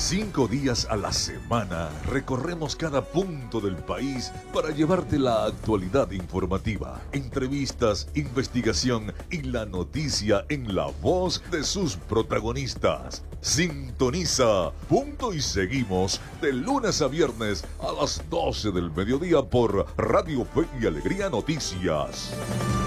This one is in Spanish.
5 días a la semana recorremos cada punto del país para llevarte la actualidad informativa, entrevistas, investigación y la noticia en la voz de sus protagonistas. Sintoniza Punto y Seguimos de lunes a viernes a las 12 del mediodía por Radio Fe y Alegría Noticias.